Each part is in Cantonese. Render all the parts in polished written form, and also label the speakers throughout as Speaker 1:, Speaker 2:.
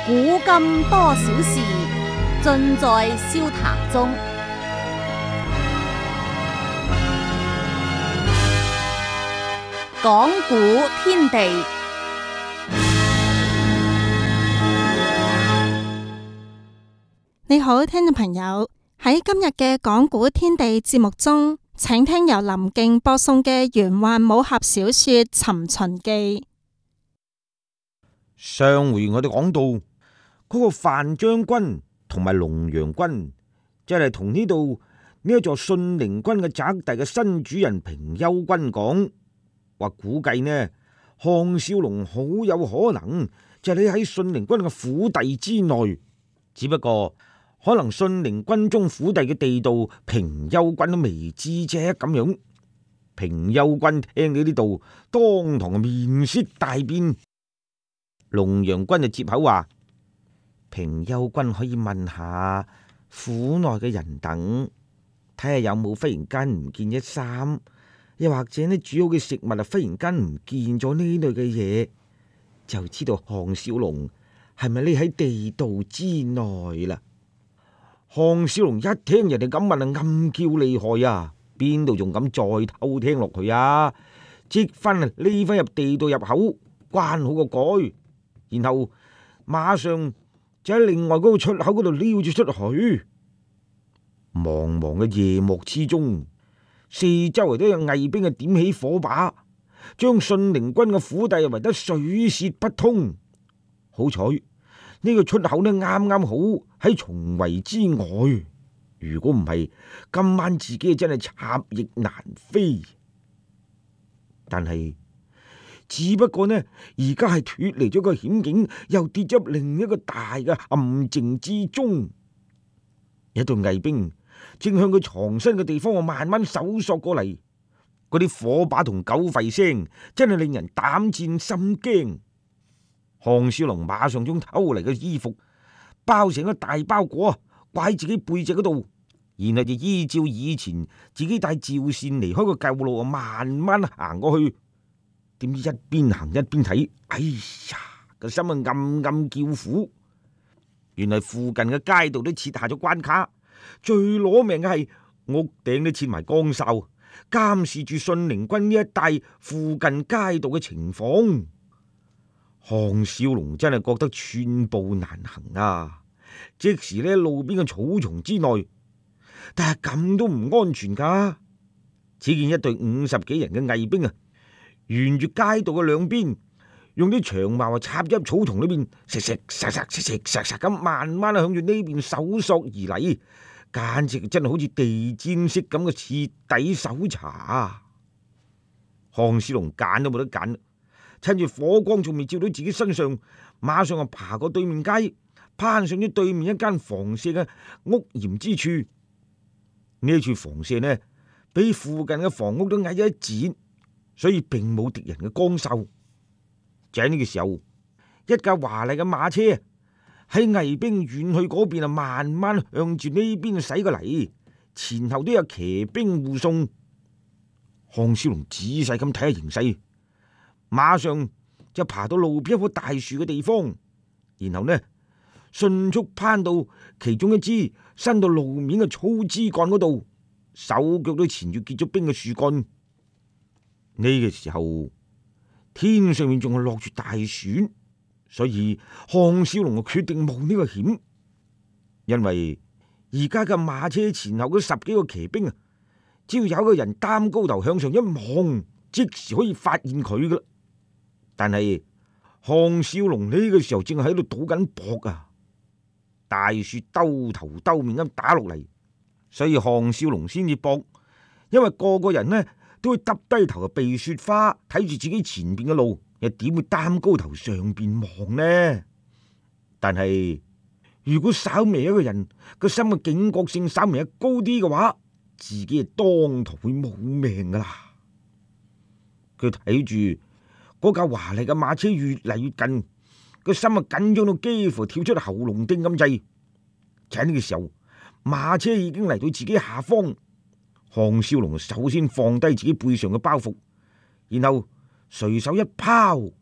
Speaker 1: 古今多少事，盡在笑談中。講古天地，
Speaker 2: 你好，聽眾朋友，喺今日嘅講古天地節目中，請聽由林敬播送嘅玄幻武俠小說《尋秦記》。
Speaker 3: 上回我哋講到嗰個范將軍同埋龍陽君，即係同呢度呢一座信陵君嘅宅第嘅新主人平丘君講，話估計呢項少龍好有可能就係匿喺信陵君嘅府邸之內，只不過可能信陵軍中府邸嘅地道平丘君都未知啫咁樣。平丘君聽到呢度，當堂面色大變。龍陽君就接口話：平丘君可以問下府內嘅人等，睇下有冇忽然間唔見一衫，又或者呢煮好嘅食物啊忽然間唔見咗呢類嘅嘢，就知道項少龍係咪匿喺地道之內啦。項少龍一聽人哋咁問啊，暗叫厲害啊，邊度仲敢再偷聽落去啊？即翻匿翻入地道入口，關好個蓋，然後馬上就喺另外嗰個出口嗰度溜住出去。茫茫嘅夜幕之中，四周圍都有魏兵嘅點起火把，將信陵君嘅府邸圍得水泄不通。好彩呢個出口呢啱啱好喺重圍之外，如果唔係，今晚自己真係插翼難飛。但係只不過呢，而家係脫離咗個險境，又跌咗入另一個大嘅陷阱之中。一隊魏兵正向佢藏身嘅地方慢慢搜索過嚟，嗰啲火把同狗吠聲真係令人膽戰心驚。項少龍馬上將偷嚟嘅衣服包成一大包裹，掛喺自己背脊嗰度，然後就依照以前自己帶趙善離開個舊路慢慢行過去。點知一邊行一邊睇，哎呀，個心啊暗暗叫苦。原來附近嘅街道都設下咗關卡，最攞命嘅係屋頂都設埋崗哨，監視住信陵君呢一帶附近街道嘅情況。項少龍真係覺得寸步難行啊！即時呢路邊嘅草叢之內，但係咁都唔安全噶。只見一隊50幾人嘅魏兵啊，沿住街道嘅兩邊，用啲長矛插入草叢裏邊，石石咁慢慢向住呢邊搜索而嚟，簡直真係好似地氈式咁嘅徹底搜查。項少龍揀都冇得揀，趁住火光仲未照到自己身上，馬上就爬過對面街，攀上咗對面一間房舍嘅屋檐之處。呢處房舍呢，比附近嘅房屋都矮咗一截，所以並冇敵人嘅崗哨。就喺呢個時候，一架華麗嘅馬車喺魏兵遠去嗰邊啊，慢慢向住呢邊駛過嚟，前後都有騎兵護送。項少龍仔細咁睇下形勢，馬上就爬到路邊一棵大樹嘅地方，然後呢迅速攀到其中一支伸到路面嘅粗枝幹嗰度，手腳都纏住結咗冰嘅樹幹。呢個時候天上面仲係落住大雪，所以項少龍就決定冒呢個險，因為而家嘅馬車前後嗰10幾個騎兵啊，只要有一個人擔高頭向上一望，即時可以發現佢噶啦。但係項少龍呢個時候正喺度賭緊博啊，大雪兜頭兜面咁打落嚟，所以項少龍先至博，因為個個人呢都會耷低頭避雪花，睇住自己前邊嘅路，又點會擔高頭上邊望呢？但係如果稍微一個人個心嘅警覺性稍微高啲嘅話，自己係當堂會冇命噶啦。佢睇住嗰架華麗嘅馬車越嚟越近，個心啊緊張到幾乎跳出喉嚨丁咁滯。就喺呢個時候，馬車已經嚟到自己下方。項少龍首先放低自己背上嘅包袱，然後隨手一拋，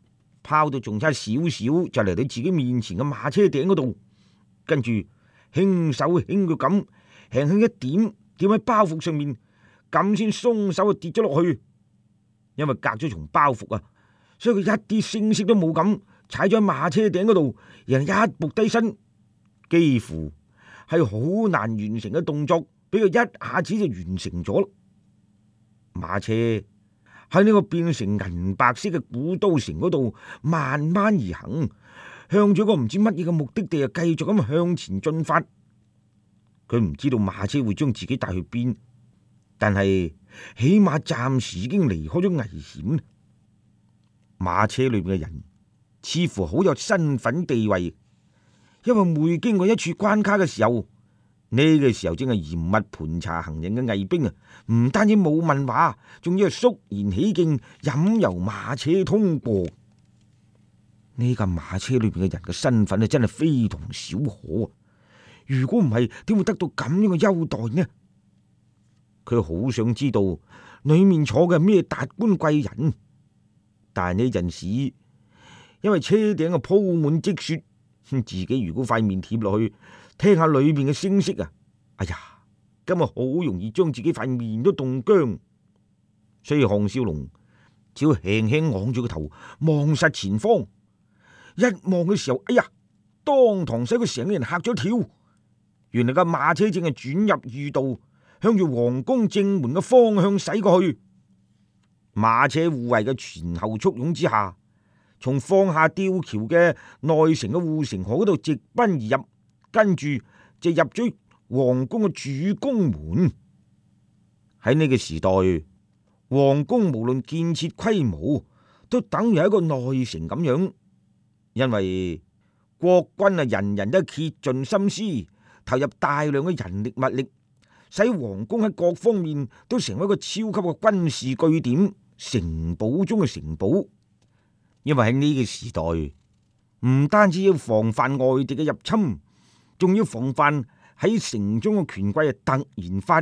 Speaker 3: 拋到仲差少少就嚟到自己面前嘅馬車頂嗰度，跟住輕手輕腳咁輕輕一點喺包袱上面，咁先鬆手就跌咗落去。因為隔咗重包袱啊，所以佢一啲聲息都冇咁踩咗喺馬車頂嗰度，人一伏低身，幾乎係好難完成嘅動作，俾佢一下子就完成咗。馬車喺呢個變成銀白色嘅古都城嗰度慢慢而行，向咗個唔知乜嘢嘅目的地啊，繼續咁向前進發。佢唔知道馬車會將自己帶去邊，但係起碼暫時已經離開咗危險。馬車裏邊嘅人似乎好有身份地位，因為每經過一處關卡嘅時候，呢個時候正係嚴密盤查行人嘅衛兵啊，唔單止冇問話，仲要係肅然起敬，任由馬車通過。呢架馬車裏邊嘅人嘅身份啊，真係非同小可啊！如果唔係，點會得到咁樣嘅優待呢？佢好想知道裏面坐嘅係咩達官貴人，但係呢陣時因為車頂啊鋪滿積雪，自己如果塊面貼落去聽下裏面嘅聲息啊，哎呀，今日好容易將自己塊面都凍僵。所以項少龍只要輕輕昂住個頭望實前方，一望嘅時候，哎呀，當堂使佢成個人嚇咗跳。原來架馬車正係轉入御道，向住皇宮正門嘅方向駛過去。馬車護衛嘅前後簇擁之下，從放下吊橋嘅內城嘅護城河嗰度直奔而入，跟住就入咗皇宮嘅主宮門。喺呢個時代，皇宮無論建設規模，都等於一個內城咁樣，因為國軍啊，人人都竭盡心思，投入大量嘅人力物力，使皇宮喺各方面都成為一個超級嘅軍事據點，城堡中嘅城堡。因為喺呢個時代，唔單止要防範外敵嘅入侵，仲要防範喺城中嘅權貴突然發